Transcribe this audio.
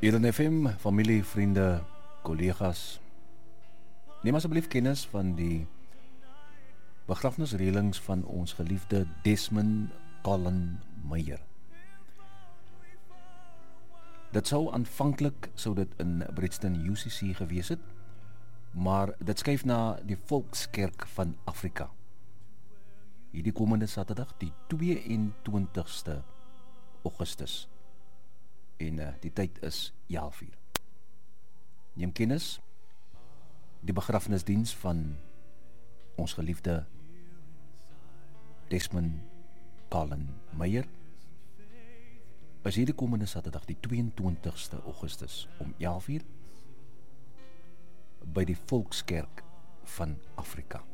Hier in FM, familie, vriende, collega's, neem asseblief kennis van die begrafnisreëlings van ons geliefde Desmond Colin Meyer. Dit sou aanvanklik dit in Brixton UCC gewees het, maar dit skuif na die Volkskerk van Afrika. Hierdie komende Saterdag, die 22ste Augustus. En die tyd is 11:00. Neem kennis, die begrafnisdiens van ons geliefde Desmond Colin Meyer is hierdie komende Saterdag, die 22ste Augustus om 11:00 by die Volkskerk van Afrika.